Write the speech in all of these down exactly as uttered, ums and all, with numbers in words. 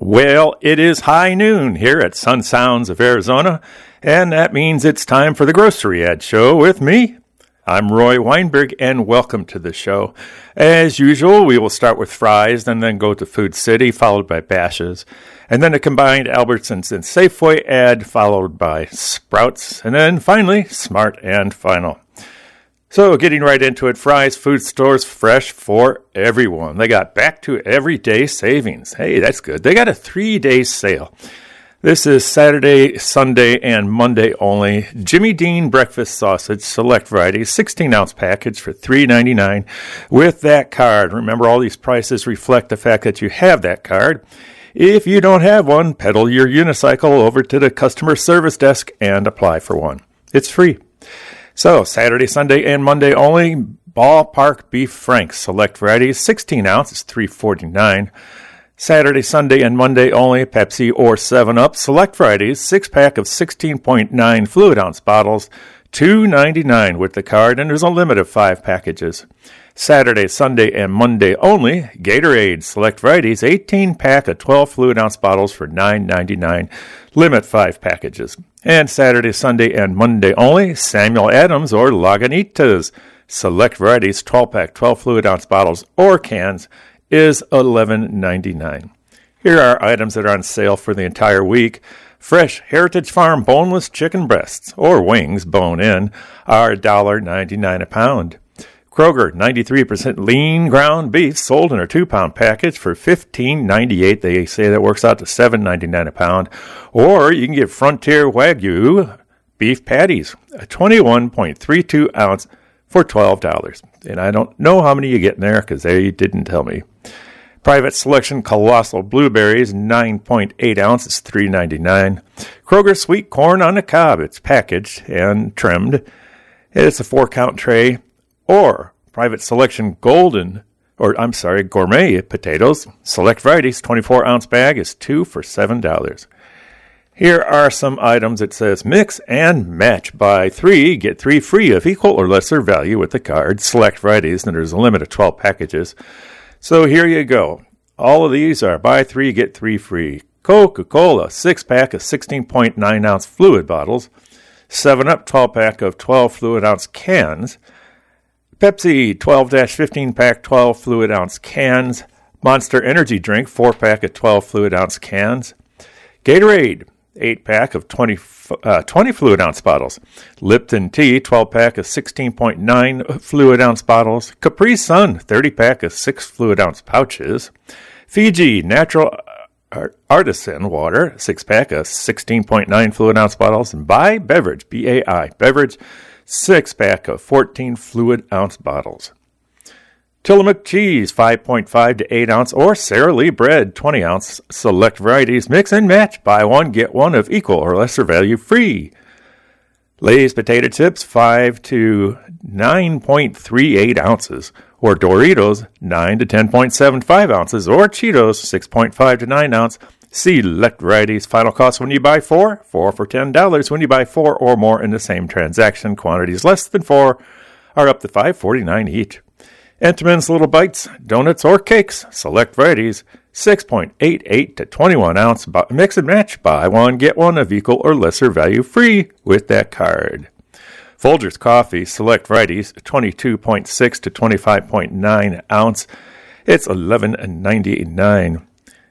Well, it is high noon here at Sun Sounds of Arizona, and that means it's time for the Grocery Ad Show with me. I'm Roy Weinberg, and welcome to the show. As usual, we will start with fries, and then go to Food City, followed by Bashas', and then a combined Albertsons and Safeway ad, followed by Sprouts, and then finally, Smart and Final. So, getting right into it, Fry's Food Stores, fresh for everyone. They got back to everyday savings. Hey, that's good. They got a three-day sale. This is Saturday, Sunday, and Monday only. Jimmy Dean breakfast sausage, select variety, sixteen-ounce package for three ninety-nine with that card. Remember, all these prices reflect the fact that you have that card. If you don't have one, pedal your unicycle over to the customer service desk and apply for one. It's free. So, Saturday, Sunday, and Monday only, Ballpark Beef Franks, select varieties, sixteen ounce, it's three forty-nine. Saturday, Sunday, and Monday only, Pepsi or seven up, select varieties, six-pack of sixteen point nine fluid ounce bottles, two ninety-nine with the card, and there's a limit of five packages. Saturday, Sunday, and Monday only, Gatorade, select varieties, eighteen-pack of twelve fluid ounce bottles for nine ninety-nine, limit five packages. And Saturday, Sunday, and Monday only, Samuel Adams or Lagunitas, select varieties, twelve-pack, twelve fluid ounce bottles or cans, is eleven ninety-nine. Here are items that are on sale for the entire week. Fresh Heritage Farm boneless chicken breasts or wings, bone-in, are one ninety-nine a pound. Kroger ninety-three percent lean ground beef sold in a two-pound package for fifteen ninety-eight. They say that works out to seven ninety-nine a pound. Or you can get Frontier Wagyu beef patties, a twenty-one point three two ounce for twelve dollars. And I don't know how many you get in there because they didn't tell me. Private Selection Colossal Blueberries, nine point eight ounces, three ninety-nine. Kroger Sweet Corn on the Cob, it's packaged and trimmed. It's a four-count tray. Or Private Selection Golden, or I'm sorry, Gourmet Potatoes, select varieties, twenty-four ounce bag is two for seven dollars. Here are some items. It says mix and match. Buy three, get three free of equal or lesser value with the card. Select varieties, and there's a limit of twelve packages. So here you go. All of these are buy three, get three free. Coca-Cola, six-pack of sixteen point nine ounce fluid bottles. seven up, twelve-pack of twelve fluid ounce cans. Pepsi, twelve fifteen pack, twelve fluid ounce cans. Monster Energy Drink, four pack of twelve fluid ounce cans. Gatorade, eight pack of twenty, uh, twenty fluid ounce bottles. Lipton Tea, twelve pack of sixteen point nine fluid ounce bottles. Capri Sun, thirty pack of six fluid ounce pouches. Fiji Natural Artisan Water, six pack of sixteen point nine fluid ounce bottles. And Bai Beverage, B A I, Beverage, six-pack of fourteen fluid ounce bottles. Tillamook cheese, five point five to eight ounce, or Sara Lee bread, twenty ounce, select varieties, mix and match, buy one, get one of equal or lesser value free. Lay's potato chips, five to nine point three eight ounces, or Doritos, nine to ten point seven five ounces, or Cheetos, six point five to nine ounce, select varieties. Final cost when you buy four, four for ten dollars. When you buy four or more in the same transaction, quantities less than four are up to five forty-nine each. Entenmann's Little Bites, donuts or cakes, select varieties, six point eight eight to twenty-one ounce, mix and match, buy one, get one of equal or lesser value free with that card. Folgers Coffee, select varieties, twenty-two point six to twenty-five point nine ounce, it's eleven ninety-nine.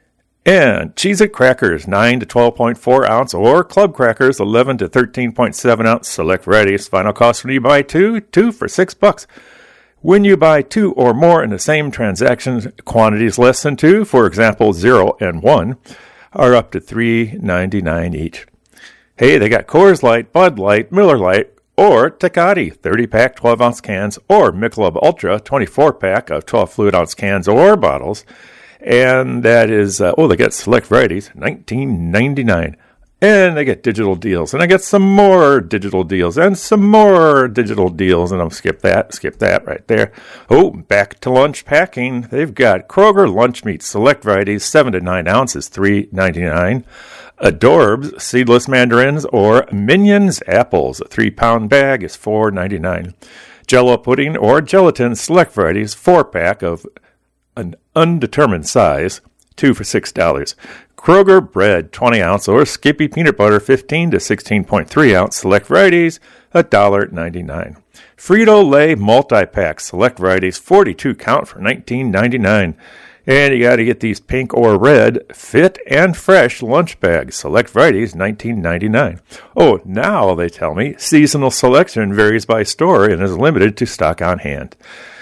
And Cheez-It Crackers, nine to twelve point four ounce, or Club Crackers, eleven to thirteen point seven ounce, select varieties. Final cost when you buy two, two for six bucks. When you buy two or more in the same transaction, quantities less than two, for example, zero and one, are up to three ninety-nine each. Hey, they got Coors Light, Bud Light, Miller Lite, or Tecate, thirty-pack, twelve ounce cans, or Michelob Ultra, twenty-four pack of twelve fluid ounce cans or bottles. And that is, uh, oh, they got select varieties, nineteen ninety-nine. And they get digital deals. And I get some more digital deals and some more digital deals. And I'll skip that, skip that right there. Oh, back to lunch packing. They've got Kroger lunch meat, select varieties, seven to nine ounces, three ninety-nine. Adorbs seedless mandarins or Minions apples, a three-pound bag is four ninety-nine. Jell-O pudding or gelatin, select varieties, four pack of an undetermined size, two for six dollars. Kroger bread, twenty ounce, or Skippy peanut butter, fifteen to sixteen point three ounce, select varieties, one dollar ninety-nine. Frito-Lay multi-pack, select varieties, forty-two count for nineteen ninety-nine. And you got to get these pink or red fit and fresh lunch bags, select varieties, nineteen ninety-nine. Oh, now they tell me seasonal selection varies by store and is limited to stock on hand.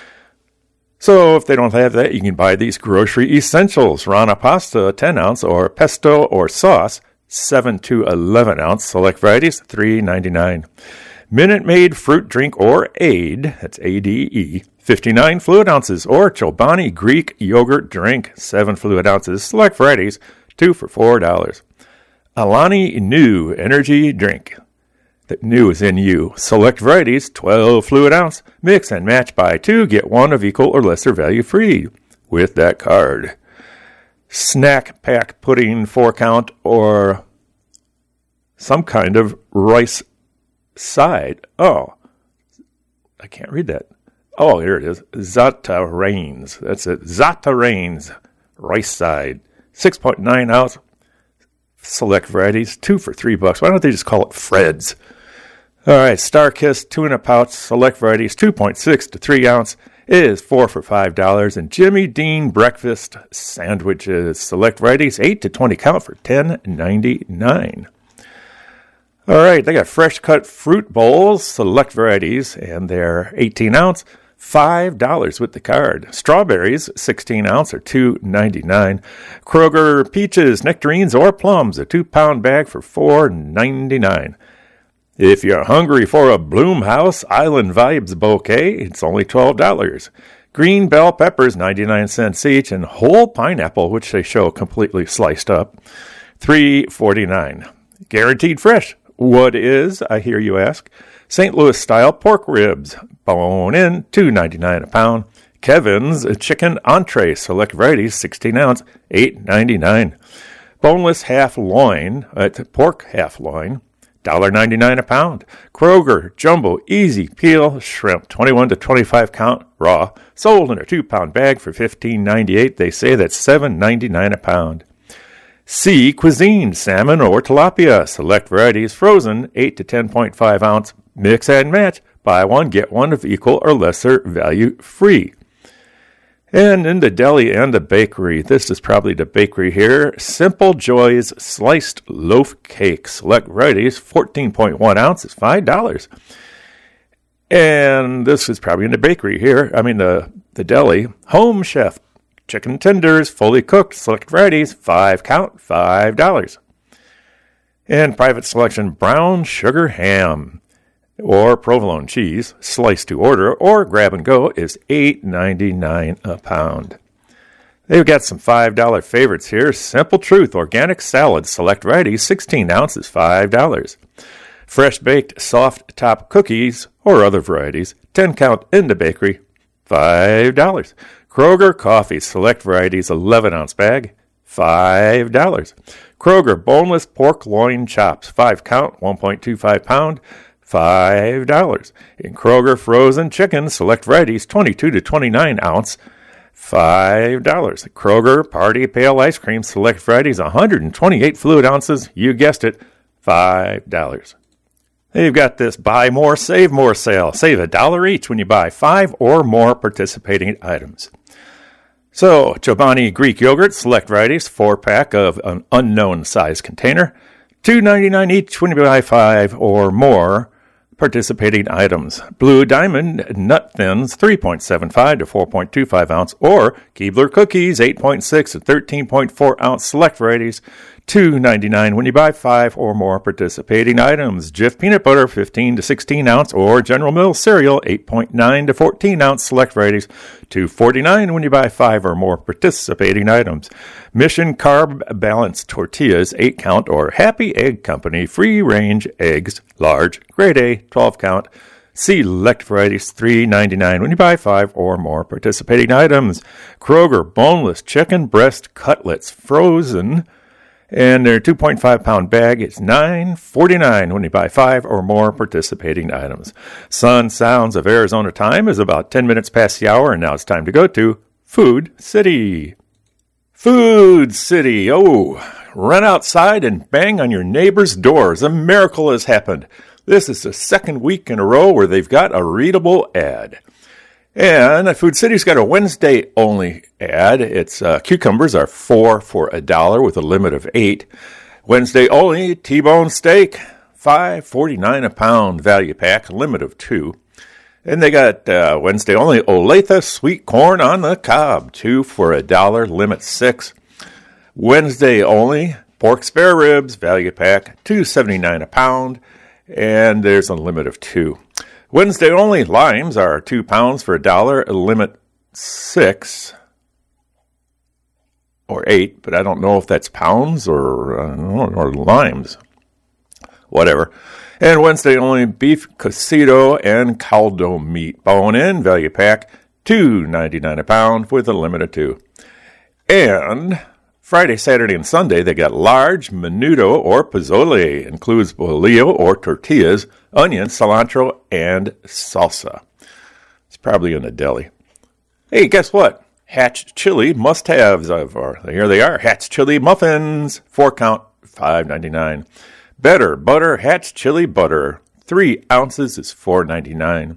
So if they don't have that, you can buy these grocery essentials: Rana pasta, ten ounce, or pesto or sauce, seven to eleven ounce, select varieties, three ninety-nine. Minute Maid fruit drink or Aid, that's A D E, fifty-nine fluid ounces, or Chobani Greek yogurt drink, seven fluid ounces, select varieties, two for four dollars. Alani Nu energy drink, that new is in you, select varieties, twelve fluid ounce, mix and match, buy two, get one of equal or lesser value free with that card. Snack pack pudding, four count, or some kind of rice side. Oh, I can't read that. Oh, here it is. Zata Rains. That's it. Zata Rains. Rice side. six point nine ounce. Select varieties. Two for three bucks. Why don't they just call it Fred's? All right. Starkist tuna pouch. Select varieties. two point six to three ounce is four for five dollars. And Jimmy Dean breakfast sandwiches. Select varieties. eight to twenty count for ten ninety-nine. All right, they got fresh cut fruit bowls, select varieties, and they're eighteen ounce, five dollars with the card. Strawberries, sixteen ounce, or two ninety-nine. Kroger peaches, nectarines, or plums, a two pound bag for four ninety-nine. If you're hungry for a Bloomhouse Island Vibes bouquet, it's only twelve dollars. Green bell peppers, ninety-nine cents each, and whole pineapple, which they show completely sliced up, three forty-nine. Guaranteed fresh. What is, I hear you ask? Saint Louis style pork ribs, bone in, two ninety-nine a pound. Kevin's chicken entree, select varieties, sixteen ounce, eight ninety-nine. Boneless half loin, uh, pork half loin, one dollar ninety-nine a pound. Kroger jumbo easy peel shrimp, twenty-one to twenty-five count, raw, sold in a two pound bag for fifteen ninety-eight. They say that's seven ninety-nine a pound. Sea Cuisine, salmon or tilapia, select varieties, frozen, eight to ten point five ounce, mix and match, buy one, get one of equal or lesser value free. And in the deli and the bakery, this is probably the bakery here, Simple Joys sliced loaf cake, select varieties, fourteen point one ounces, five dollars. And this is probably in the bakery here, I mean the, the deli, Home Chef, chicken tenders, fully cooked, select varieties, five count, five dollars. And private selection, brown sugar ham or provolone cheese, sliced to order or grab and go, is eight ninety-nine a pound. They've got some five dollar favorites here. Simple Truth organic salad, select varieties, sixteen ounces, five dollars. Fresh baked soft top cookies or other varieties, ten count in the bakery, five dollars. Kroger coffee, select varieties, eleven ounce bag, five dollars. Kroger boneless pork loin chops, five count, one point two five pound, five dollars. In Kroger frozen chicken, select varieties, twenty-two to twenty-nine ounce, five dollars. Kroger party pale ice cream, select varieties, one hundred twenty-eight fluid ounces, you guessed it, five dollars. They've got this buy more, save more sale. Save a dollar each when you buy five or more participating items. So, Chobani Greek yogurt, select varieties, four-pack of an unknown size container, two ninety-nine each when you buy five or more participating items. Blue Diamond Nut Thins, three point seven five to four point two five ounce, or Keebler Cookies, eight point six to thirteen point four ounce, select varieties, two ninety-nine when you buy five or more participating items. Jif Peanut Butter, fifteen to sixteen ounce, or General Mills Cereal, eight point nine to fourteen ounce, select varieties, two forty-nine when you buy five or more participating items. Mission Carb Balanced Tortillas, eight count, or Happy Egg Company free range eggs, large, grade A, twelve count. Select varieties, three ninety-nine when you buy five or more participating items. Kroger boneless chicken breast cutlets, frozen, and their two point five pound bag is nine forty-nine when you buy five or more participating items. Sun Sounds of Arizona time is about ten minutes past the hour, and now it's time to go to Food City. Food City. Oh, run outside and bang on your neighbor's doors. A miracle has happened. This is the second week in a row where they've got a readable ad. And Food City's got a Wednesday-only ad. It's uh, cucumbers are four for a dollar with a limit of eight. Wednesday-only T-bone steak, five forty-nine a pound value pack, limit of two. And they got uh, Wednesday-only Olathe sweet corn on the cob, two for a dollar, limit six. Wednesday-only pork spare ribs value pack, two seventy-nine a pound, and there's a limit of two. Wednesday only limes are two pounds for a dollar, a limit six or eight, but I don't know if that's pounds or uh, or limes, whatever. And Wednesday only beef cocido and caldo meat, bone in value pack, two ninety-nine a pound with a limit of two. And Friday, Saturday, and Sunday, they got large menudo or pozole. Includes bolillo or tortillas, onions, cilantro, and salsa. It's probably in the deli. Hey, guess what? Hatch Chili must-haves. Or here they are. Hatch Chili muffins. Four count, five ninety-nine. Better butter, Hatch Chili butter. Three ounces is four ninety-nine.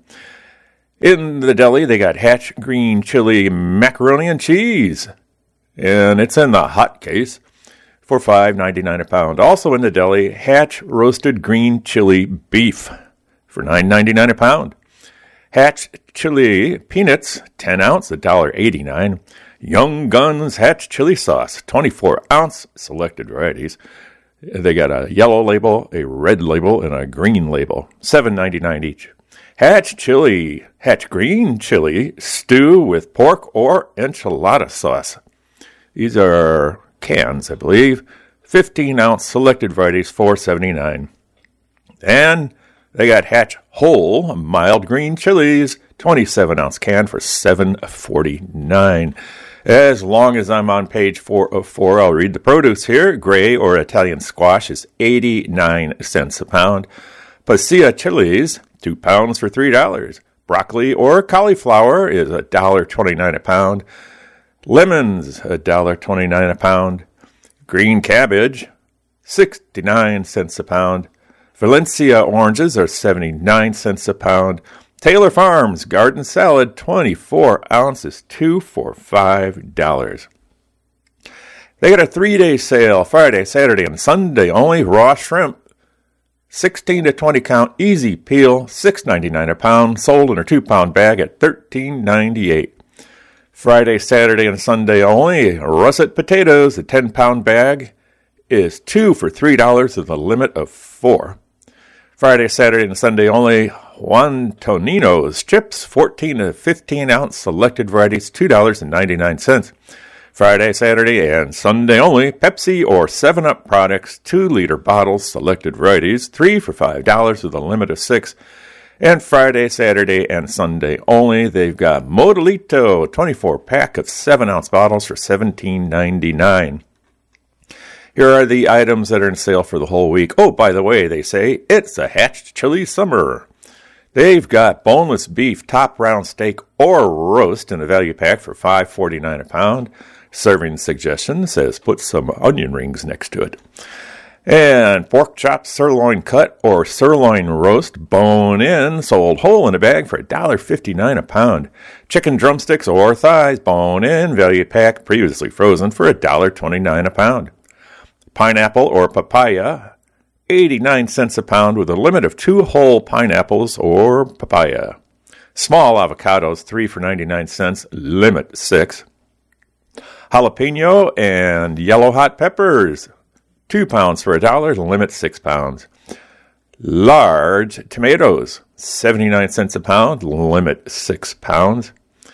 In the deli, they got Hatch green chili macaroni and cheese. And it's in the hot case for five ninety-nine a pound. Also in the deli, Hatch roasted green chili beef for nine ninety-nine a pound. Hatch chili peanuts, ten ounce, one dollar eighty-nine. Young Guns Hatch chili sauce, twenty-four ounce, selected varieties. They got a yellow label, a red label, and a green label, seven ninety-nine each. Hatch chili, Hatch green chili stew with pork or enchilada sauce. These are cans, I believe. fifteen ounce selected varieties, four seventy-nine. And they got Hatch whole mild green chilies, twenty-seven ounce can for seven forty-nine. As long as I'm on page four oh four, I'll read the produce here. Gray or Italian squash is eighty-nine cents a pound. Pasilla chilies, two pounds for three dollars. Broccoli or cauliflower is one dollar twenty-nine a pound. Lemons, one dollar twenty-nine a pound. Green cabbage, sixty-nine cents a pound. Valencia oranges are seventy-nine cents a pound. Taylor Farms garden salad, twenty-four ounces, two for five dollars. They got a three-day sale, Friday, Saturday, and Sunday only. Raw shrimp, sixteen to twenty count, easy peel, six ninety-nine a pound, sold in a two-pound bag at thirteen ninety-eight. Friday, Saturday, and Sunday only. Russet potatoes, a ten-pound bag, is two for three dollars with a limit of four. Friday, Saturday, and Sunday only. Juan Tonino's chips, fourteen to fifteen ounce, selected varieties, two dollars and ninety-nine cents. Friday, Saturday, and Sunday only. Pepsi or seven up products, two liter bottles, selected varieties, three for five dollars with a limit of six. And Friday, Saturday, and Sunday only, they've got Modelito, twenty-four pack of seven ounce bottles for seventeen ninety-nine. Here are the items that are in sale for the whole week. Oh, by the way, they say it's a Hatch Chili summer. They've got boneless beef, top round steak, or roast in a value pack for five forty-nine a pound. Serving suggestion says put some onion rings next to it. And pork chop sirloin cut or sirloin roast bone in, sold whole in a bag for one dollar fifty-nine a pound. Chicken drumsticks or thighs bone in, value pack previously frozen for one dollar twenty-nine a pound. Pineapple or papaya, eighty-nine cents a pound with a limit of two whole pineapples or papaya. Small avocados, three for ninety-nine cents, limit six. Jalapeno and yellow hot peppers, two pounds for a dollar, limit six pounds. Large tomatoes, seventy-nine cents a pound, limit six pounds.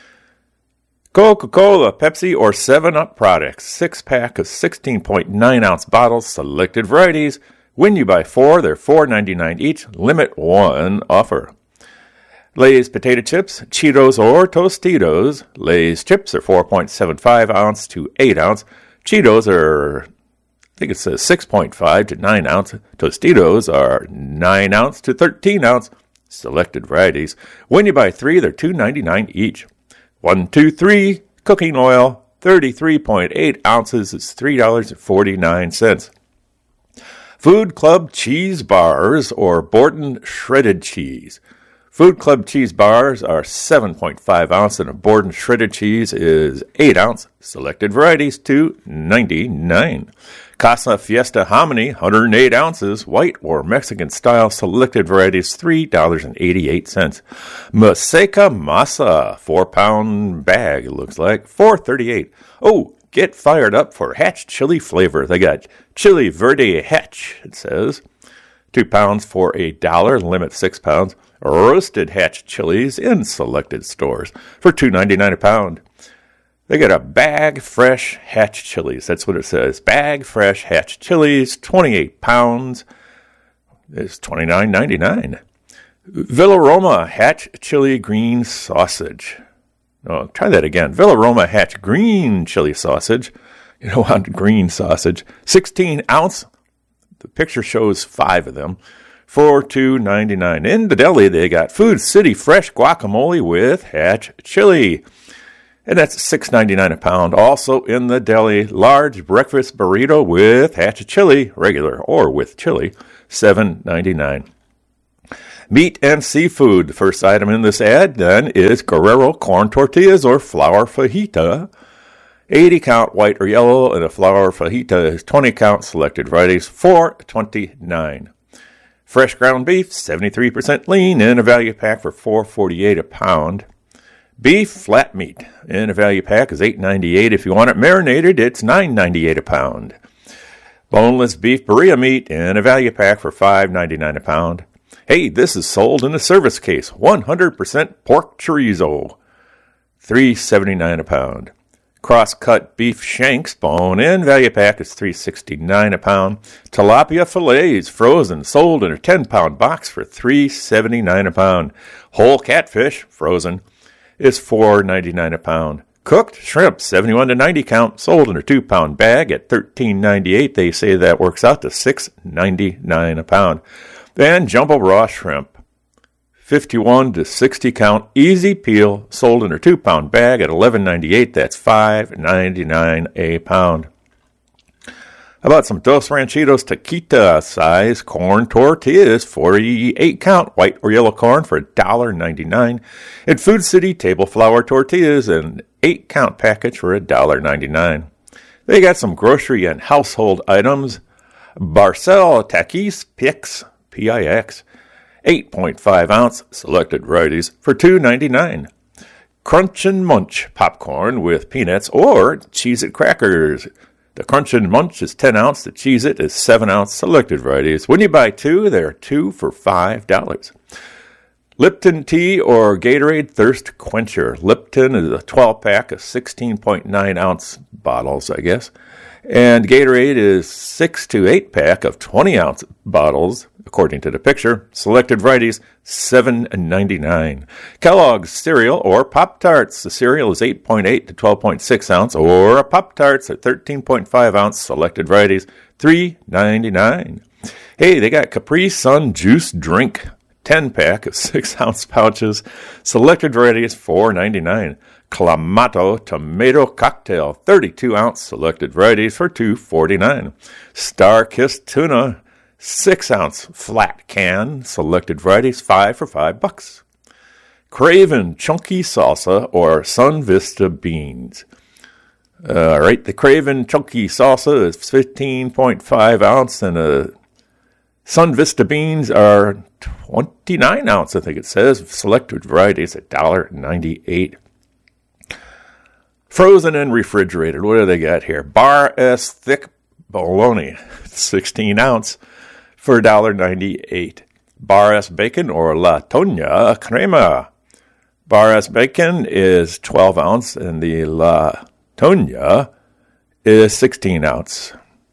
Coca-Cola, Pepsi, or seven up products, six pack of sixteen point nine ounce bottles, selected varieties. When you buy four, they're four ninety-nine each, limit one offer. Lay's potato chips, Cheetos, or Tostitos. Lay's chips are four point seven five ounce to eight ounce. Cheetos are, I think it says six point five to nine ounce. Tostitos are nine ounce to thirteen ounce. Selected varieties. When you buy three, they're two ninety-nine each. One, two, three, cooking oil, thirty-three point eight ounces is three dollars and forty-nine cents. Food Club cheese bars or Borden shredded cheese. Food Club cheese bars are seven point five ounce and a Borden shredded cheese is eight ounce. Selected varieties two dollars and ninety-nine cents. Casa Fiesta hominy, one hundred eight ounces, white or Mexican style. Selected varieties three dollars and eighty-eight cents. Maseca masa, four pound bag, it looks like, four dollars and thirty-eight cents. Oh, get fired up for Hatch chili flavor. They got Chili Verde Hatch, it says. Two pounds for a dollar, limit six pounds. Roasted Hatch chilies in selected stores for two dollars and ninety-nine cents a pound. They got a bag fresh Hatch chilies. That's what it says. Bag fresh Hatch chilies, twenty-eight pounds. It's twenty-nine ninety-nine. Villaroma Hatch chili green sausage. Oh, try that again. Villaroma Hatch green chili sausage. You don't want green sausage. sixteen ounce. The picture shows five of them for two dollars and ninety-nine cents. In the deli, they got Food City fresh guacamole with Hatch chili. And that's six dollars and ninety-nine cents a pound. Also in the deli, large breakfast burrito with Hatch chili, regular or with chili, seven dollars and ninety-nine cents. Meat and seafood. The first item in this ad then is Guerrero corn tortillas or flour fajita. eighty count white or yellow, and a flour fajita is twenty count. Selected varieties four dollars and twenty-nine cents. Fresh ground beef, seventy-three percent lean, in a value pack for four dollars and forty-eight cents a pound. Beef flat meat in a value pack is eight dollars and ninety-eight cents. If you want it marinated, it's nine dollars and ninety-eight cents a pound. Boneless beef burrito meat in a value pack for five dollars and ninety-nine cents a pound. Hey, this is sold in a service case. one hundred percent pork chorizo, three dollars and seventy-nine cents a pound. Cross-cut beef shanks, bone-in value pack is three dollars and sixty-nine cents a pound. Tilapia fillets, frozen, sold in a ten pound box for three dollars and seventy-nine cents a pound. Whole catfish, frozen, is four dollars and ninety-nine cents a pound. Cooked shrimp, seventy-one to ninety count, sold in a two pound bag at thirteen dollars and ninety-eight cents. They say that works out to six dollars and ninety-nine cents a pound. Then jumbo raw shrimp, fifty-one to sixty count, easy peel, sold in a two pound bag at eleven dollars and ninety-eight cents. That's five dollars and ninety-nine cents a pound. How about some Dos Ranchitos taquita size corn tortillas, forty-eight count, white or yellow corn for one dollar and ninety-nine cents. And Food City table flour tortillas, an eight count package for one dollar and ninety-nine cents. They got some grocery and household items. Barcel Takis Pix, P I X, eight point five ounce, selected varieties for two dollars and ninety-nine cents. Crunch and Munch popcorn with peanuts or Cheez-It crackers. The Crunch and Munch is ten ounce. The Cheez-It is seven ounce. Selected varieties. When you buy two, they're two for five dollars. Lipton tea or Gatorade Thirst Quencher. Lipton is a twelve pack of sixteen point nine ounce bottles, I guess. And Gatorade is six to eight pack of twenty ounce bottles, according to the picture. Selected varieties, seven dollars and ninety-nine cents. Kellogg's cereal or Pop-Tarts. The cereal is eight point eight to twelve point six ounce, or a Pop-Tarts at thirteen point five ounce. Selected varieties, three dollars and ninety-nine cents. Hey, they got Capri Sun juice drink, ten pack of six ounce pouches. Selected varieties, four dollars and ninety-nine cents. Clamato tomato cocktail, thirty-two ounce. Selected varieties for two dollars and forty-nine cents. Star-Kissed tuna, six ounce flat can. Selected varieties, five for five bucks. Craven chunky salsa or Sun Vista beans. All right, the Craven chunky salsa is fifteen point five ounce, and a Sun Vista beans are twenty-nine ounce, I think it says. Selected varieties, one dollar and ninety-eight cents. Frozen and refrigerated, what do they got here? Bar S thick bologna, sixteen ounce, for one dollar and ninety-eight cents. Bar S bacon or La Toña crema. Bar S bacon is twelve ounce, and the La Toña is sixteen ounce.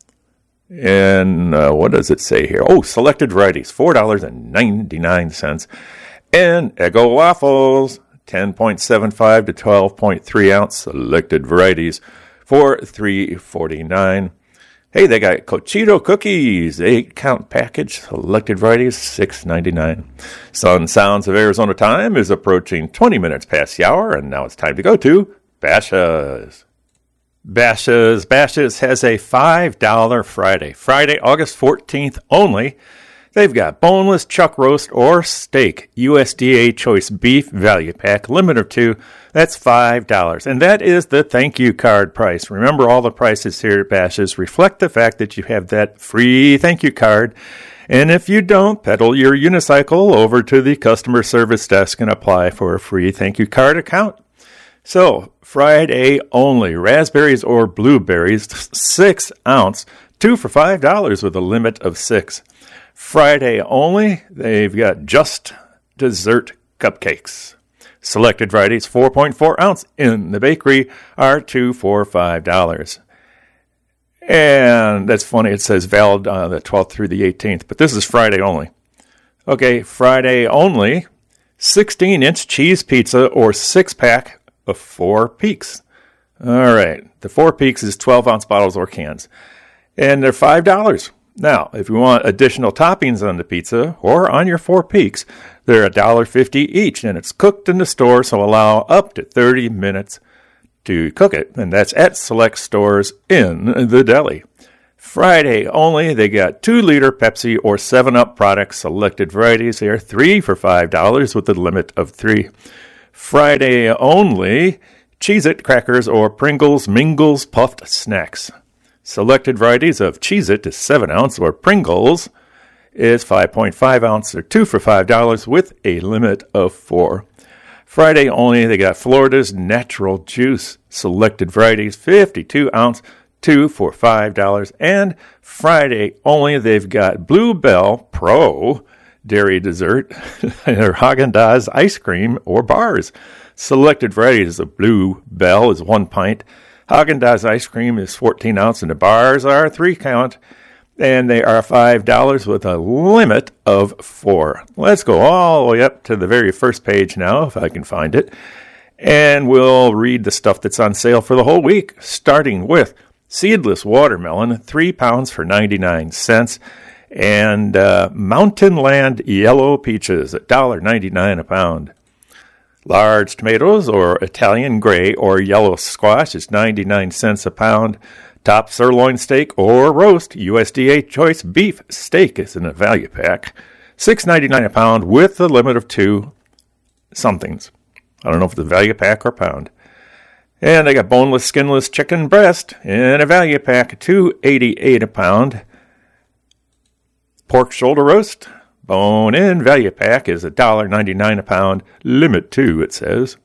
And uh, what does it say here? Oh, selected varieties, four dollars and ninety-nine cents. And Eggo waffles, ten point seven five to twelve point three ounce, selected varieties for three dollars and forty-nine cents. Hey, they got Cochito cookies, eight count package, selected varieties, six dollars and ninety-nine cents. Sun Sounds of Arizona time is approaching twenty minutes past the hour, and now it's time to go to Basha's. Bashas'. Bashas' has a five dollars Friday. Friday, August fourteenth only. They've got boneless chuck roast or steak, U S D A choice beef value pack, limit of two. That's five dollars. And that is the thank you card price. Remember, all the prices here at Bashas' reflect the fact that you have that free thank you card. And if you don't, pedal your unicycle over to the customer service desk and apply for a free thank you card account. So, Friday only, raspberries or blueberries, six ounce, two for five dollars with a limit of six. Friday only, they've got just dessert cupcakes. Selected varieties, four point four ounce in the bakery, are two for five dollars. And that's funny, it says valid uh, the twelfth through the eighteenth, but this is Friday only. Okay, Friday only, sixteen inch cheese pizza or six pack of Four Peaks. All right, the Four Peaks is twelve ounce bottles or cans, and they're five dollars. Now, if you want additional toppings on the pizza or on your Four Peaks, they're one dollar fifty each, and it's cooked in the store, so allow up to thirty minutes to cook it, and that's at select stores in the deli. Friday only, they got two liter Pepsi or seven up products, selected varieties. They are three for five dollars with a limit of three. Friday only, Cheez-It crackers or Pringles Mingles puffed snacks. Selected varieties of Cheez-It is seven ounce or Pringles is five point five ounce or two for five dollars with a limit of four. Friday only, they got Florida's Natural Juice. Selected varieties, fifty-two ounce, two for five dollars. And Friday only, they've got Blue Bell Pro dairy dessert or Haagen-Dazs ice cream or bars. Selected varieties of Blue Bell is one pint. Haagen-Dazs ice cream is fourteen ounce, and the bars are three count. And they are five dollars with a limit of four. Let's go all the way up to the very first page now, if I can find it. And we'll read the stuff that's on sale for the whole week, starting with seedless watermelon, three pounds for ninety-nine cents. And uh, Mountain Land yellow peaches, one dollar ninety-nine a pound. Large tomatoes, or Italian gray or yellow squash, is ninety-nine cents a pound. Top sirloin steak or roast, U S D A choice beef steak is in a value pack, six ninety-nine a pound with a limit of two somethings. I don't know if it's a value pack or pound. And they got boneless, skinless chicken breast in a value pack, two eighty-eight a pound. Pork shoulder roast, bone in value pack is one dollar ninety-nine a pound, limit two, it says.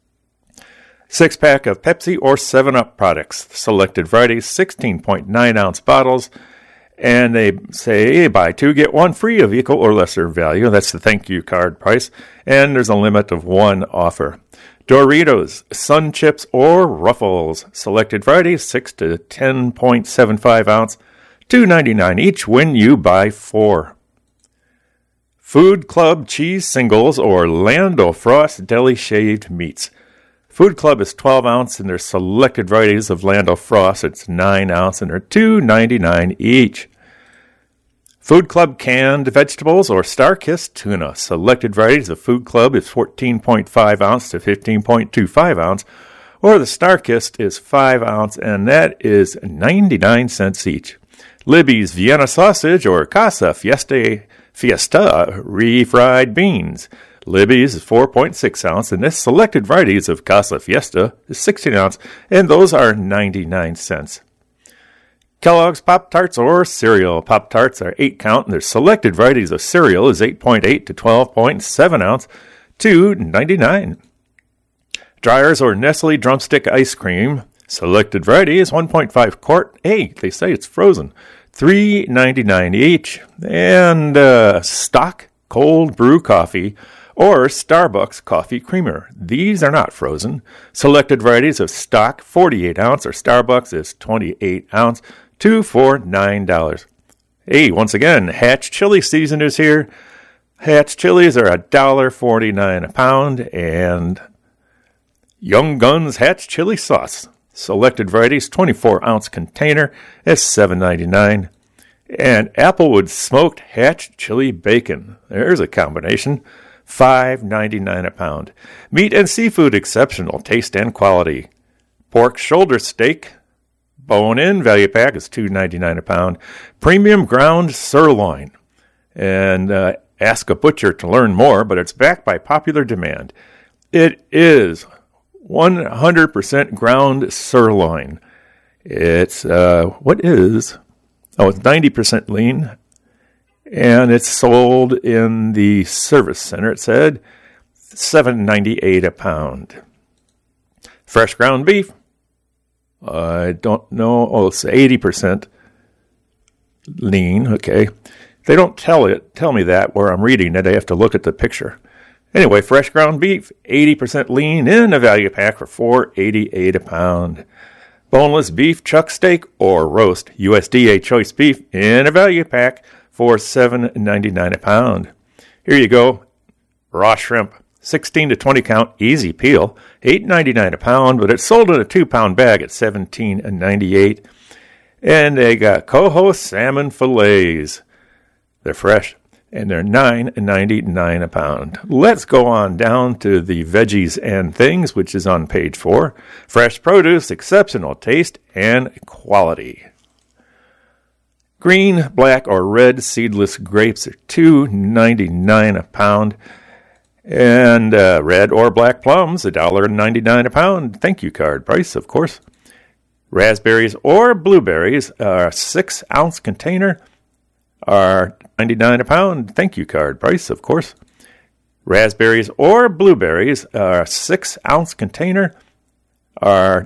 Six pack of Pepsi or seven up products, selected varieties, sixteen point nine ounce bottles, and they say buy two, get one free of equal or lesser value. That's the thank you card price, and there's a limit of one offer. Doritos, Sun Chips or Ruffles, selected varieties, six to ten point seven five ounce, two ninety-nine each when you buy four. Food Club cheese singles or Lando Frost deli shaved meats. Food Club is twelve ounce, and there's selected varieties of Lando Frost. It's nine ounce, and they're two ninety-nine each. Food Club canned vegetables or Star-Kissed tuna. Selected varieties of Food Club is fourteen point five ounce to fifteen point two five ounce, or the Star-Kissed is five ounce, and that is ninety-nine cents each. Libby's Vienna sausage or Casa Fiesta, Fiesta refried beans. Libby's is four point six ounce, and this selected varieties of Casa Fiesta is sixteen ounce, and those are ninety-nine cents. Kellogg's Pop-Tarts or cereal. Pop-Tarts are eight count, and their selected varieties of cereal is eight point eight to twelve point seven ounce, two ninety-nine. Dreyer's or Nestle Drumstick ice cream. Selected variety is one point five quart. Hey, they say it's frozen. three ninety-nine each. And uh, stock cold brew coffee or Starbucks coffee creamer. These are not frozen. Selected varieties of stock forty-eight ounce or Starbucks is twenty-eight ounce, two for nine dollars. Hey, once again, Hatch chili season is here. Hatch chilies are one dollar forty-nine a pound, and Young Guns Hatch chili sauce. Selected varieties, twenty-four ounce container is seven ninety-nine. And Applewood smoked Hatch chili bacon. There's a combination. five ninety-nine a pound. Meat and seafood exceptional taste and quality. Pork shoulder steak, Bone-in value pack is two ninety-nine a pound. Premium ground sirloin. And uh, ask a butcher to learn more, but it's backed by popular demand. It is one hundred percent ground sirloin. It's, uh, what is, oh, it's ninety percent lean. And it's sold in the service center. It said seven ninety-eight a pound. Fresh ground beef. I don't know. Oh, it's eighty percent lean. Okay. They don't tell it, tell me that where I'm reading it. I have to look at the picture. Anyway, fresh ground beef, eighty percent lean in a value pack for four eighty-eight a pound. Boneless beef chuck steak or roast U S D A choice beef in a value pack for seven ninety-nine a pound. Here you go. Raw shrimp, sixteen to twenty count, easy peel, eight ninety-nine a pound, but it's sold in a two pound bag at seventeen ninety-eight. And they got coho salmon fillets. They're fresh, and they're nine ninety-nine a pound. Let's go on down to the veggies and things, which is on page four. Fresh produce, exceptional taste and quality. Green, black, or red seedless grapes are two ninety-nine a pound. And uh, red or black plums, one dollar ninety-nine a pound. Thank you card price, of course. Raspberries or blueberries, a six ounce container, are ninety-nine a pound. Thank you card price, of course. Raspberries or blueberries, a six ounce container, are